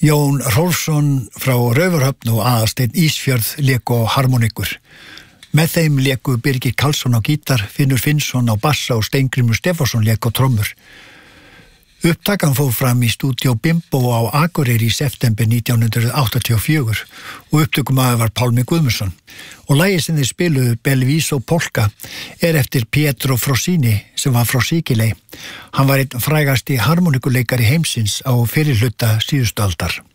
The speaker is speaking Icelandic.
Jón Rolfsson frá Raufarhöfn og Aðalsteinn Ísfjörð léku á harmonikur. Með þeim léku Birgir Karlsson á gítar, Finnur Finnsson á bassa og Steingrímur Stefánsson léku á trommur. Upptakan fór fram í stúdíó Bimbo á Akureyri í september 1984 og upptökumaður var Pálmi Guðmundsson. Og lagið sem þeir spiluðu, Belviso Polka, eftir Pietro Frosini sem var frá Sikiley. Hann var einn frægasti harmonikuleikari heimsins á fyrri hluta síðustu aldar.